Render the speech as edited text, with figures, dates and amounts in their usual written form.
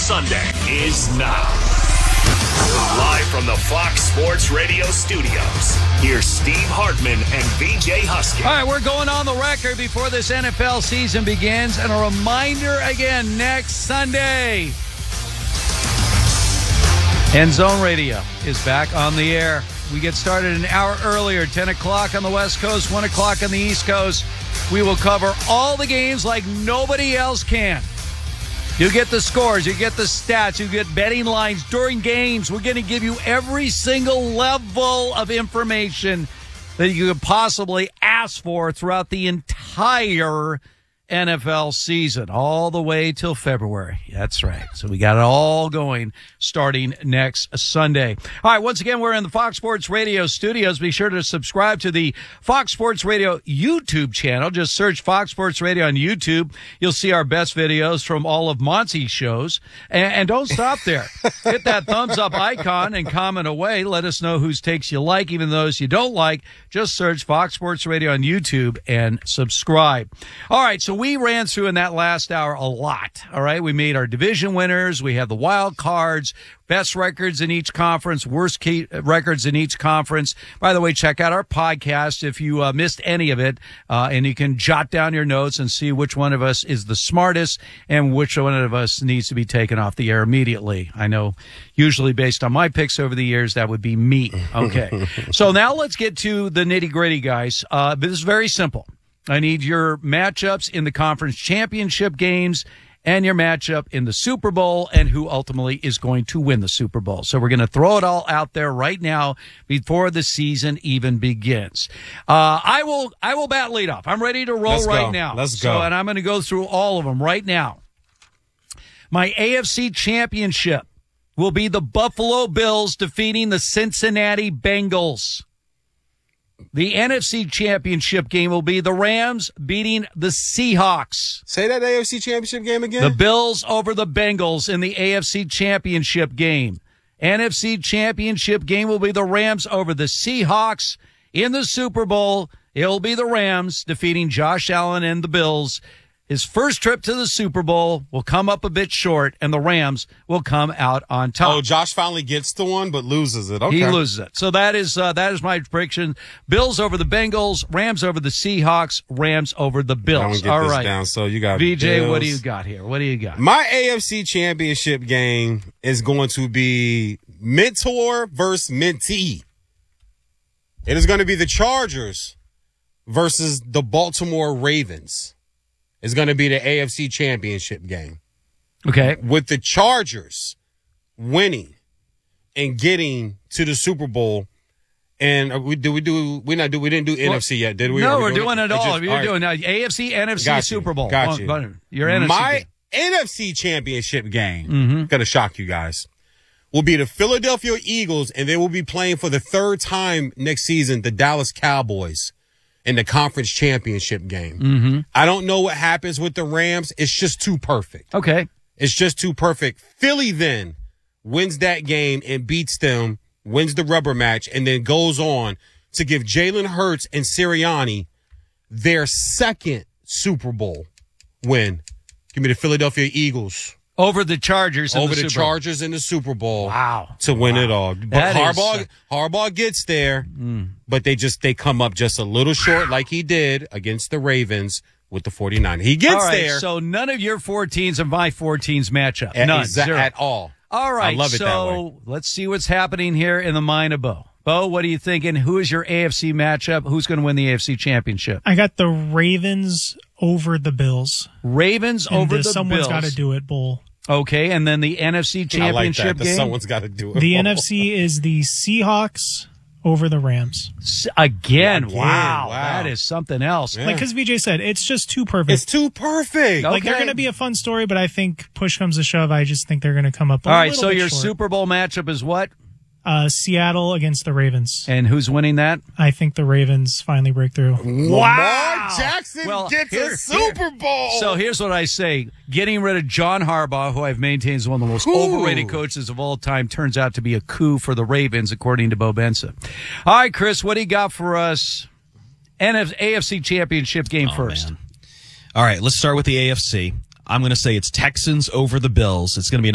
Sunday is now. Live from the Fox Sports Radio studios, here's Steve Hartman and VJ Husky. All right, we're going on the record before this NFL season begins. And a reminder again, next Sunday, End Zone Radio is back on the air. We get started an hour earlier, 10 o'clock on the West Coast, 1 o'clock on the East Coast. We will cover all the games like nobody else can. You get the scores, you get the stats, you get betting lines during games. We're going to give you every single level of information that you could possibly ask for throughout the entire NFL season, all the way till February. That's right. So we got it all going starting next Sunday. All right, once again, we're in the Fox Sports Radio studios. Be sure to subscribe to the Fox Sports Radio YouTube channel. Just search Fox Sports Radio on YouTube. You'll see our best videos from all of Monty's shows. And don't stop there. Hit that thumbs up icon and comment away. Let us know whose takes you like, even those you don't like. Just search Fox Sports Radio on YouTube and subscribe. All right, so we ran through in that last hour a lot, all right? We made our division winners. We have the wild cards, best records in each conference, worst records in each conference. By the way, check out our podcast if you missed any of it, and you can jot down your notes and see which one of us is the smartest and which one of us needs to be taken off the air immediately. I know usually based on my picks over the years, that would be me. Okay, so now let's get to the nitty-gritty, guys. This is very simple. I need your matchups in the conference championship games and your matchup in the Super Bowl and who ultimately is going to win the Super Bowl. So we're going to throw it all out there right now before the season even begins. I will bat lead off. I'm ready to roll right now. Let's go. And I'm going to go through all of them right now. My AFC championship will be the Buffalo Bills defeating the Cincinnati Bengals. The NFC Championship game will be the Rams beating the Seahawks. Say that AFC Championship game again. The Bills over the Bengals in the AFC Championship game. NFC Championship game will be the Rams over the Seahawks. In the Super Bowl, it will be the Rams defeating Josh Allen and the Bills. His first trip to the Super Bowl will come up a bit short, and the Rams will come out on top. Oh, Josh finally gets the one, but loses it. Okay. He loses it. So that is my prediction. Bills over the Bengals, Rams over the Seahawks, Rams over the Bills. All right. Down. So you got VJ, Bills. what do you got here? What do you got? My AFC Championship game is going to be mentor versus mentee. It is going to be the Chargers versus the Baltimore Ravens. Is going to be the AFC Championship game. Okay. With the Chargers winning and getting to the Super Bowl. And we didn't do NFC yet, did we? No, we're doing it all. You're doing AFC, NFC, Super Bowl. Got you. Your NFC My game. NFC Championship game, going to shock you guys, will be the Philadelphia Eagles, and they will be playing for the third time next season, the Dallas Cowboys. In the conference championship game. I don't know what happens with the Rams. It's just too perfect. Okay. It's just too perfect. Philly then wins that game and beats them, wins the rubber match, and then goes on to give Jalen Hurts and Sirianni their second Super Bowl win. Give me the Philadelphia Eagles. Over the Chargers in Over the the Super Bowl. Chargers in the Super Bowl. Wow. To win it all. But That Harbaugh gets there, but they come up just a little short like he did against the Ravens with the 49ers. He gets all right, there. So none of your 14s and my 14s match up. None. Zero. At all. All right. I love it that way. Let's see what's happening here in the mind of Bo. Bo, what are you thinking? Who is your AFC matchup? Who's going to win the AFC Championship? I got the Ravens over the Bills. Ravens over the Bills. Someone's got to do it, Bull. Okay, and then the NFC Championship game? Someone's got to do it. The NFC is the Seahawks over the Rams. Again, wow. That is something else. Yeah. Like, because VJ said, it's just too perfect. It's too perfect. Like, they're going to be a fun story, but I think push comes to shove, I just think they're going to come up a little bit short. All right, so your Super Bowl matchup is what? Seattle against the Ravens. And who's winning that? I think the Ravens finally break through. Lamar Jackson gets a Super Bowl. So here's what I say. Getting rid of John Harbaugh, who I've maintained is one of the most overrated coaches of all time, turns out to be a coup for the Ravens, according to Bo Benson. All right, Chris, what do you got for us? AFC Championship game first. Man. All right, let's start with the AFC. I'm going to say it's Texans over the Bills. It's going to be